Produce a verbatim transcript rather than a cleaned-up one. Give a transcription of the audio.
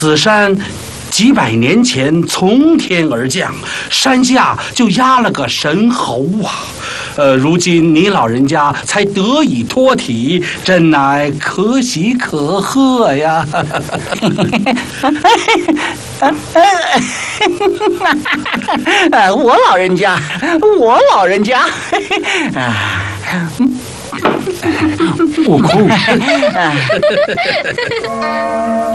此山几百年前从天而降，山下就压了个神猴啊！呃，如今你老人家才得以脱体，真乃可喜可贺呀！ 我老人家，我老人家，啊， 悟空。